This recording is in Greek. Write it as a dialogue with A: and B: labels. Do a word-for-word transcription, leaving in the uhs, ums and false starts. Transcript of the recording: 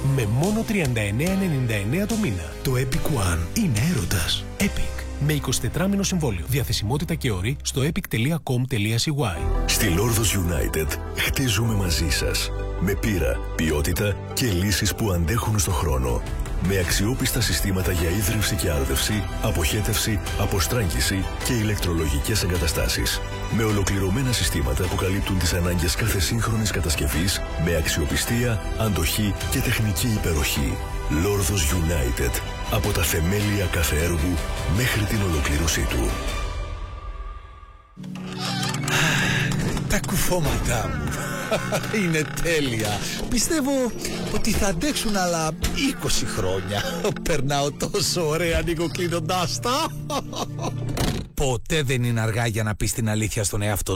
A: με μόνο τριάντα εννέα ενενήντα εννέα το μήνα. Το Epic One είναι έρωτας. Epic. Με εικοσιτετράμηνο συμβόλαιο. Διαθεσιμότητα και όροι στο epic τελεία com τελεία c y.
B: Στη Λόρδος United χτίζουμε μαζί σας. Με πείρα, ποιότητα και λύσεις που αντέχουν στο χρόνο. Με αξιόπιστα συστήματα για ίδρυυση και άρδευση, αποχέτευση, αποστράγγιση και ηλεκτρολογικές εγκαταστάσεις. Με ολοκληρωμένα συστήματα που καλύπτουν τις ανάγκες κάθε σύγχρονης κατασκευής, με αξιοπιστία, αντοχή και τεχνική υπεροχή. Λόρδος United. Από τα θεμέλια κάθε έργου μέχρι την ολοκλήρωσή του.
C: Τα κουφώματά μου είναι τέλεια. Πιστεύω ότι θα αντέξουν άλλα είκοσι χρόνια. Περνάω τόσο ωραία νοικοκλίνοντάς τα. Ποτέ δεν είναι αργά για να πεις την αλήθεια στον εαυτό